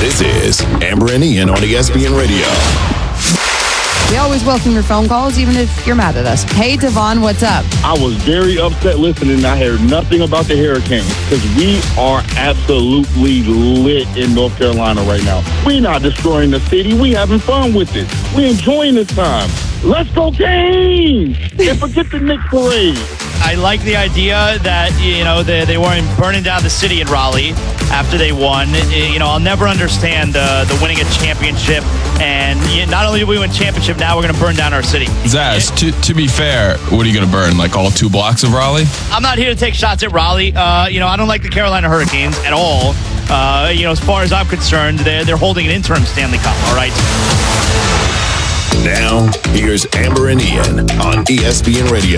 This is Amber and Ian on ESPN Radio. We always welcome your phone calls, even if you're mad at us. Hey, Devon, what's up? I was very upset listening. I heard nothing about the Hurricanes because we are absolutely lit in North Carolina right now. We're not destroying the city. We having fun with it. We're enjoying the time. Let's go Canes! And forget the Knicks parade. I like the idea that, they weren't burning down the city in Raleigh after they won. I'll never understand the winning a championship. And not only do we win championship, now we're going to burn down our city. Zaz, to be fair, what are you going to burn? Like all 2 blocks of Raleigh? I'm not here to take shots at Raleigh. I don't like the Carolina Hurricanes at all. As far as I'm concerned, they're holding an interim Stanley Cup, all right? Now, here's Amber and Ian on ESPN Radio.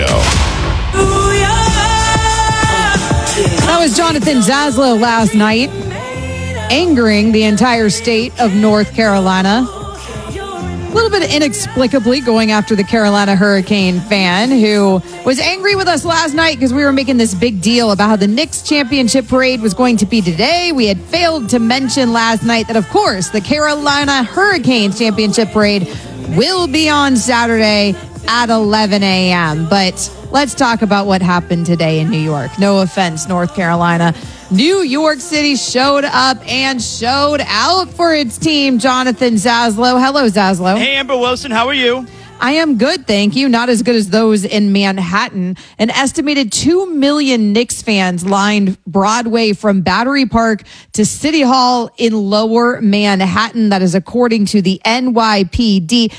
That was Jonathan Zaslow last night, angering the entire state of North Carolina. A little bit inexplicably going after the Carolina Hurricane fan who was angry with us last night because we were making this big deal about how the Knicks championship parade was going to be today. We had failed to mention last night that, of course, the Carolina Hurricanes championship parade will be on Saturday at 11 a.m. But let's talk about what happened today in New York. No offense, North Carolina. New York City showed up and showed out for its team. Jonathan Zaslow. Hello, Zaslow. Hey, Amber Wilson. How are you? I am good, thank you. Not as good as those in Manhattan. An estimated 2 million Knicks fans lined Broadway from Battery Park to City Hall in Lower Manhattan. That is according to the NYPD.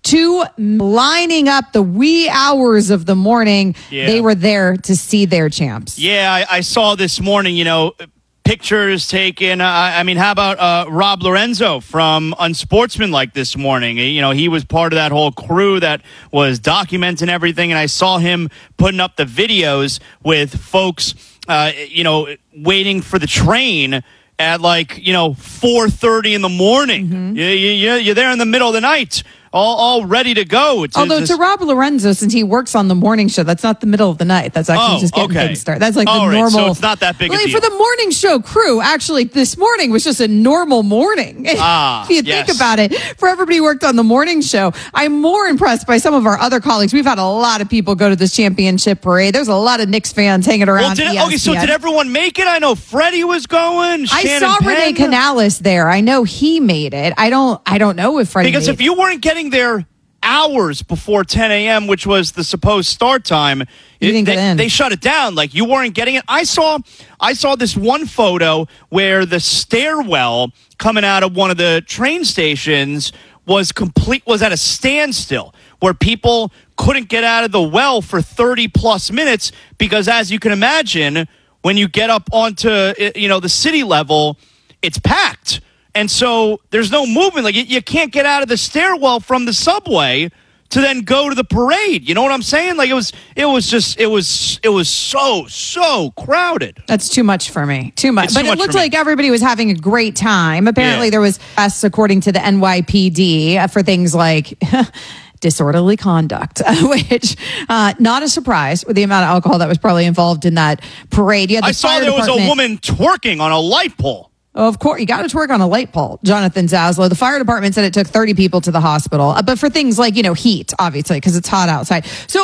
Lining up the wee hours of the morning. Yeah. They were there to see their champs. Yeah, I saw this morning, pictures taken. How about Rob Lorenzo from Unsportsmanlike this morning? He was part of that whole crew that was documenting everything, and I saw him putting up the videos with folks, waiting for the train at 4:30 in the morning. Mm-hmm. You're there in the middle of the night. All ready to go. Although to Rob Lorenzo, since he works on the morning show, that's not the middle of the night. That's actually just getting things started. That's like the normal. So it's not that big a deal. For the morning show crew, actually, this morning was just a normal morning. If you think about it, for everybody who worked on the morning show, I'm more impressed by some of our other colleagues. We've had a lot of people go to this championship parade. There's a lot of Knicks fans hanging around. So did everyone make it? I know Freddie was going. I saw Renee Canales there. I know he made it. I don't know if Freddie because if you weren't getting there hours before 10 a.m., which was the supposed start time, they shut it down. Like you weren't getting it. I saw this one photo where the stairwell coming out of one of the train stations was at a standstill, where people couldn't get out of the well for 30 plus minutes because, as you can imagine, when you get up onto the city level, it's packed. And so there's no movement. Like you can't get out of the stairwell from the subway to then go to the parade. You know what I'm saying? Like it was so crowded. That's too much for me. Too much. But it looked like everybody was having a great time. Apparently there was us, according to the NYPD, for things like disorderly conduct, which not a surprise with the amount of alcohol that was probably involved in that parade. I saw there was a woman twerking on a light pole. Of course, you got to twerk on a light pole, Jonathan Zaslow. The fire department said it took 30 people to the hospital, but for things like, heat, obviously, because it's hot outside. So